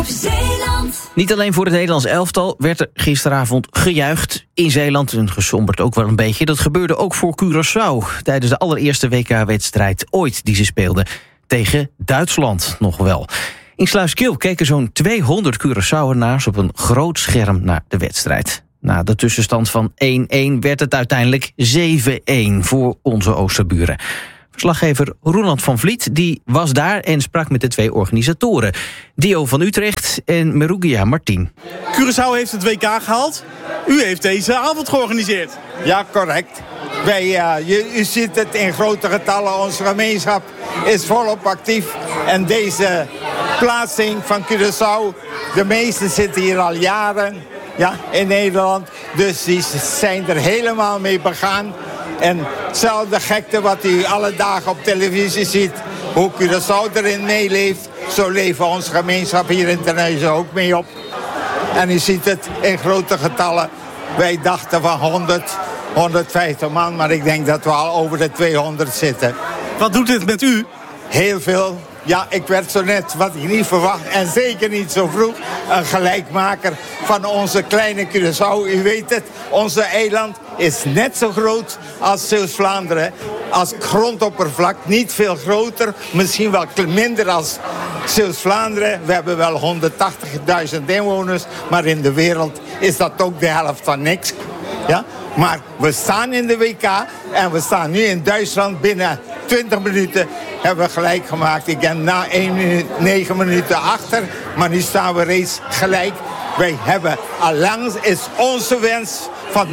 Zeeland. Niet alleen voor het Nederlands elftal werd er gisteravond gejuicht in Zeeland. En gesomberd ook wel een beetje. Dat gebeurde ook voor Curaçao tijdens de allereerste WK-wedstrijd ooit die ze speelden. Tegen Duitsland nog wel. In Sluiskil keken zo'n 200 Curaçaoënaars op een groot scherm naar de wedstrijd. Na de tussenstand van 1-1 werd het uiteindelijk 7-1 voor onze oosterburen. Verslaggever Roeland van Vliet die was daar en sprak met de twee organisatoren. Dio van Utrecht en Merugia Martin. Curaçao heeft het WK gehaald. U heeft deze avond georganiseerd. Ja, correct. U ziet het in grote getallen. Onze gemeenschap is volop actief. En deze plaatsing van Curaçao, de meesten zitten hier al jaren in Nederland. Dus die zijn er helemaal mee begaan. En hetzelfde gekte wat u alle dagen op televisie ziet, hoe Curaçao erin meeleeft, zo leven onze gemeenschap hier in Terneuzen ook mee op. En u ziet het in grote getallen. Wij dachten van 100, 150 man, maar ik denk dat we al over de 200 zitten. Wat doet dit met u? Heel veel. Ja, ik werd zo net, wat ik niet verwacht, en zeker niet zo vroeg, een gelijkmaker van onze kleine Curaçao. U weet het, onze eiland is net zo groot als Zeeuws-Vlaanderen. Als grondoppervlak, niet veel groter, misschien wel minder als Zeeuws-Vlaanderen. We hebben wel 180.000 inwoners, maar in de wereld is dat ook de helft van niks. Ja? Maar we staan in de WK en we staan nu in Duitsland. Binnen 20 minuten hebben we gelijk gemaakt. Ik ben na 1 minuut 9 minuten achter, maar nu staan we reeds gelijk. Wij hebben allang, is onze wens van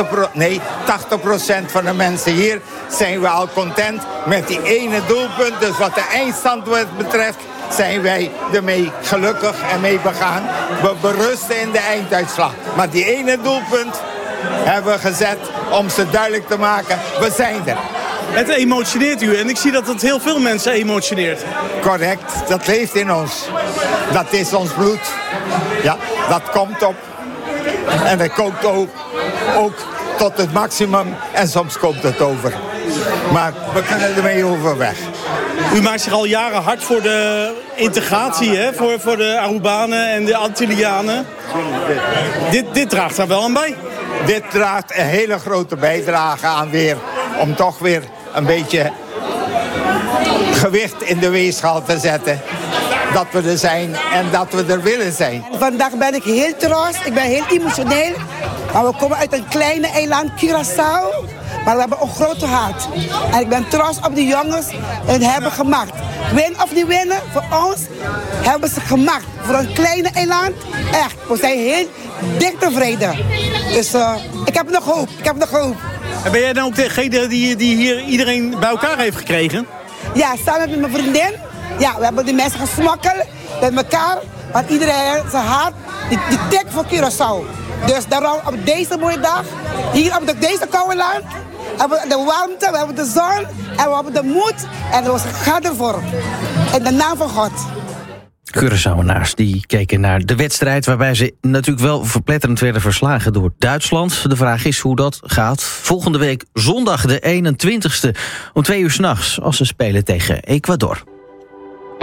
80% van de mensen hier, zijn we al content met die ene doelpunt. Dus wat de eindstand betreft zijn wij ermee gelukkig en mee begaan. We berusten in de einduitslag. Maar die ene doelpunt hebben we gezet om ze duidelijk te maken, we zijn er. Het emotioneert u en ik zie dat het heel veel mensen emotioneert. Correct, dat leeft in ons. Dat is ons bloed. Ja, dat komt op. En dat kookt ook tot het maximum en soms komt het over. Maar we kunnen ermee overweg. U maakt zich al jaren hard voor de integratie, hè? Voor de Arubanen en de Antillianen. Dit draagt daar wel aan bij. Dit draagt een hele grote bijdrage aan weer, om toch weer een beetje gewicht in de weegschaal te zetten. Dat we er zijn en dat we er willen zijn. Vandaag ben ik heel trots, ik ben heel emotioneel. Maar we komen uit een kleine eiland, Curaçao. Maar we hebben een grote hart. En ik ben trots op de jongens en het hebben gemaakt. Win of niet winnen, voor ons hebben ze gemaakt. Voor een kleine eiland, echt. We zijn heel dik tevreden. Dus ik heb nog hoop, En ben jij dan ook degene die hier iedereen bij elkaar heeft gekregen? Ja, samen met mijn vriendin. Ja, we hebben die mensen gesmokkeld met elkaar. Want iedereen zijn hart, die tik voor Curaçao. Dus daarom op deze mooie dag, hier op deze koude land, hebben we de warmte, we hebben de zon en we hebben de moed. En we gaan ervoor. In de naam van God. Curaçaoënaars die keken naar de wedstrijd, waarbij ze natuurlijk wel verpletterend werden verslagen door Duitsland. De vraag is hoe dat gaat volgende week zondag de 21ste om 2 uur 's nachts als ze spelen tegen Ecuador.